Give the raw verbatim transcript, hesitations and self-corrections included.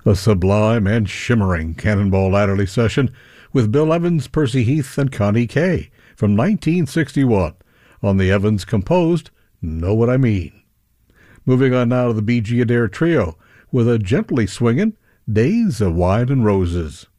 A sublime and shimmering Cannonball Adderley session with Bill Evans, Percy Heath, and Connie Kay from nineteen sixty-one on the Evans composed Know What I Mean. Moving on now to the Bee Gee Adair Trio with a gently swinging Days of Wine and Roses.